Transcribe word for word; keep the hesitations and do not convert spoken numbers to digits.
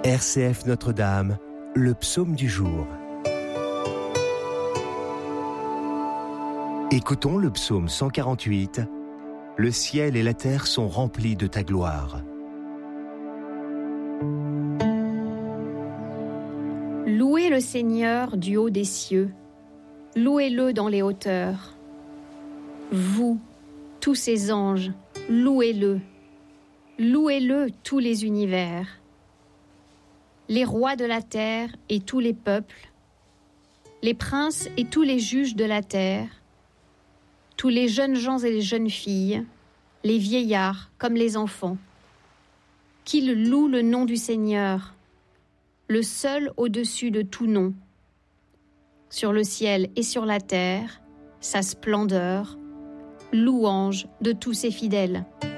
R C F Notre-Dame, le psaume du jour. Écoutons le psaume cent quarante-huit. Le ciel et la terre sont remplis de ta gloire. Louez le Seigneur du haut des cieux, louez-le dans les hauteurs. Vous, tous ses anges, louez-le, louez-le tous les univers. Les rois de la terre et tous les peuples, les princes et tous les juges de la terre, tous les jeunes gens et les jeunes filles, les vieillards comme les enfants, qu'ils louent le nom du Seigneur, le seul au-dessus de tout nom. Sur le ciel et sur la terre, sa splendeur, louange de tous ses fidèles.